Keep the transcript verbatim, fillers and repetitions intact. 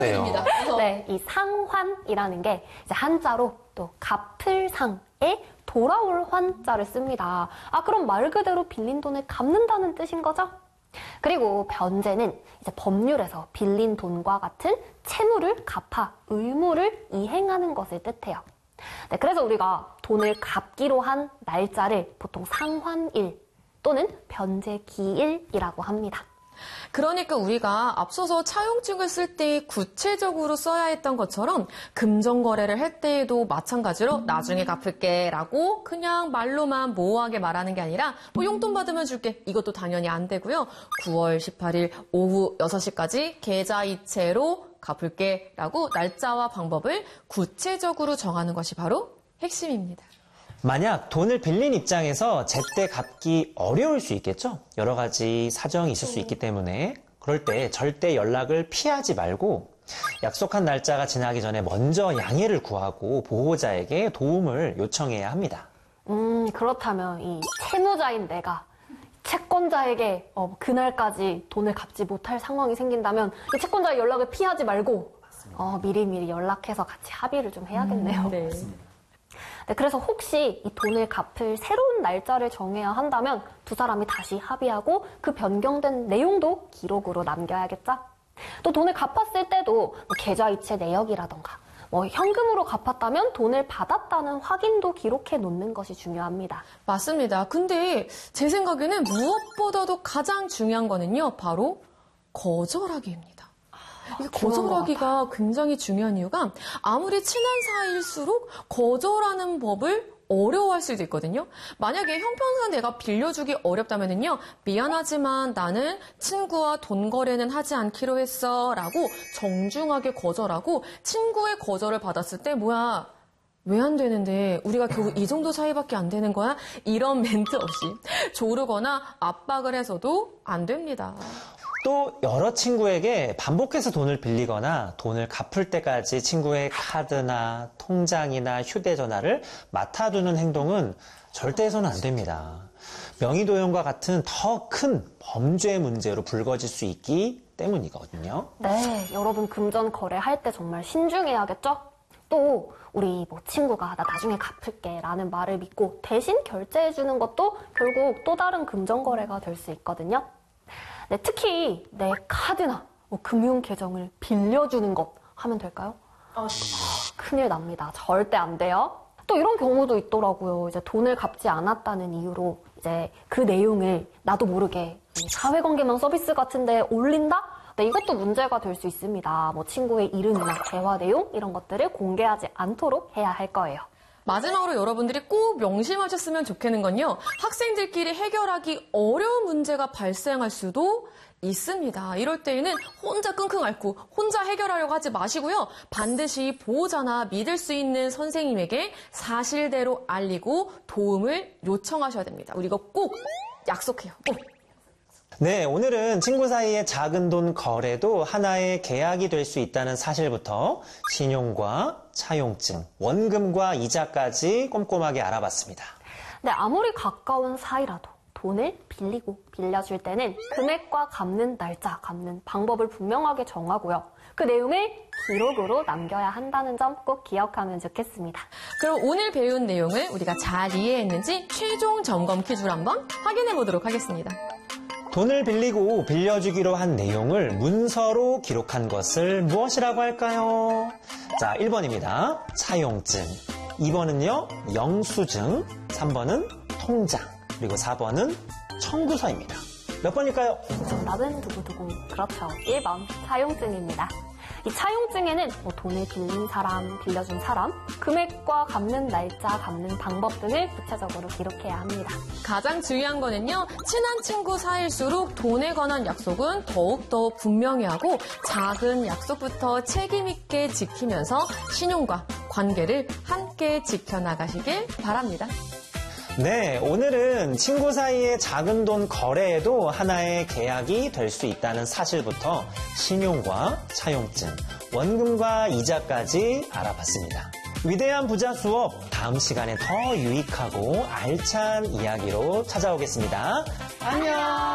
입니다. 네, 이 상환이라는 게 이제 한자로 또 갚을 상에 돌아올 환자를 씁니다. 아, 그럼 말 그대로 빌린 돈을 갚는다는 뜻인 거죠? 그리고 변제는 이제 법률에서 빌린 돈과 같은 채무를 갚아 의무를 이행하는 것을 뜻해요. 네, 그래서 우리가 돈을 갚기로 한 날짜를 보통 상환일 또는 변제기일이라고 합니다. 그러니까 우리가 앞서서 차용증을 쓸 때 구체적으로 써야 했던 것처럼 금전거래를 할 때에도 마찬가지로 나중에 갚을게 라고 그냥 말로만 모호하게 말하는 게 아니라 뭐 용돈 받으면 줄게 이것도 당연히 안 되고요. 구월 십팔일 오후 여섯 시까지 계좌이체로 갚을게 라고 날짜와 방법을 구체적으로 정하는 것이 바로 핵심입니다. 만약 돈을 빌린 입장에서 제때 갚기 어려울 수 있겠죠? 여러 가지 사정이 있을 수 있기 때문에 그럴 때 절대 연락을 피하지 말고 약속한 날짜가 지나기 전에 먼저 양해를 구하고 보호자에게 도움을 요청해야 합니다. 음, 그렇다면 이 채무자인 내가 채권자에게 어, 그날까지 돈을 갚지 못할 상황이 생긴다면 이 채권자의 연락을 피하지 말고 어, 미리미리 연락해서 같이 합의를 좀 해야겠네요. 음, 네. 네, 그래서 혹시 이 돈을 갚을 새로운 날짜를 정해야 한다면 두 사람이 다시 합의하고 그 변경된 내용도 기록으로 남겨야겠죠? 또 돈을 갚았을 때도 뭐 계좌이체 내역이라던가 뭐 현금으로 갚았다면 돈을 받았다는 확인도 기록해 놓는 것이 중요합니다. 맞습니다. 근데 제 생각에는 무엇보다도 가장 중요한 거는요. 바로 거절하기입니다. 이 거절하기가 굉장히 중요한 이유가 아무리 친한 사이일수록 거절하는 법을 어려워할 수도 있거든요. 만약에 형평상 내가 빌려주기 어렵다면요. 미안하지만 나는 친구와 돈 거래는 하지 않기로 했어 라고 정중하게 거절하고 친구의 거절을 받았을 때 뭐야 왜 안 되는데 우리가 결국 이 정도 사이밖에 안 되는 거야? 이런 멘트 없이 조르거나 압박을 해서도 안 됩니다. 또 여러 친구에게 반복해서 돈을 빌리거나 돈을 갚을 때까지 친구의 카드나 통장이나 휴대전화를 맡아두는 행동은 절대 해서는 안 됩니다. 명의도용과 같은 더 큰 범죄 문제로 불거질 수 있기 때문이거든요. 네, 여러분 금전 거래할 때 정말 신중해야겠죠? 또 우리 뭐 친구가 나 나중에 갚을게 라는 말을 믿고 대신 결제해주는 것도 결국 또 다른 금전 거래가 될 수 있거든요. 네, 특히 내 카드나 뭐 금융 계정을 빌려주는 것 하면 될까요? 아, 큰일 납니다. 절대 안 돼요. 또 이런 경우도 있더라고요. 이제 돈을 갚지 않았다는 이유로 이제 그 내용을 나도 모르게 사회관계망 서비스 같은데 올린다? 네, 이것도 문제가 될 수 있습니다. 뭐 친구의 이름이나 대화 내용 이런 것들을 공개하지 않도록 해야 할 거예요. 마지막으로 여러분들이 꼭 명심하셨으면 좋겠는 건요. 학생들끼리 해결하기 어려운 문제가 발생할 수도 있습니다. 이럴 때에는 혼자 끙끙 앓고 혼자 해결하려고 하지 마시고요. 반드시 보호자나 믿을 수 있는 선생님에게 사실대로 알리고 도움을 요청하셔야 됩니다. 우리 이거 꼭 약속해요. 꼭. 네, 오늘은 친구 사이의 작은 돈 거래도 하나의 계약이 될 수 있다는 사실부터 신용과 차용증, 원금과 이자까지 꼼꼼하게 알아봤습니다. 네, 아무리 가까운 사이라도 돈을 빌리고 빌려줄 때는 금액과 갚는 날짜, 갚는 방법을 분명하게 정하고요. 그 내용을 기록으로 남겨야 한다는 점 꼭 기억하면 좋겠습니다. 그럼 오늘 배운 내용을 우리가 잘 이해했는지 최종 점검 퀴즈로 한번 확인해 보도록 하겠습니다. 돈을 빌리고 빌려주기로 한 내용을 문서로 기록한 것을 무엇이라고 할까요? 자, 일 번입니다. 차용증. 이 번은요, 영수증. 삼 번은 통장. 그리고 사 번은 청구서입니다. 몇 번일까요? 정답은 두구두구. 그렇죠. 일 번 차용증입니다. 이 차용증에는 뭐 돈을 빌린 사람, 빌려준 사람, 금액과 갚는 날짜, 갚는 방법 등을 구체적으로 기록해야 합니다. 가장 중요한 거는요. 친한 친구 사이일수록 돈에 관한 약속은 더욱더 분명히 하고 작은 약속부터 책임 있게 지키면서 신용과 관계를 함께 지켜나가시길 바랍니다. 네, 오늘은 친구 사이의 작은 돈 거래에도 하나의 계약이 될 수 있다는 사실부터 신용과 차용증, 원금과 이자까지 알아봤습니다. 위대한 부자 수업 다음 시간에 더 유익하고 알찬 이야기로 찾아오겠습니다. 안녕!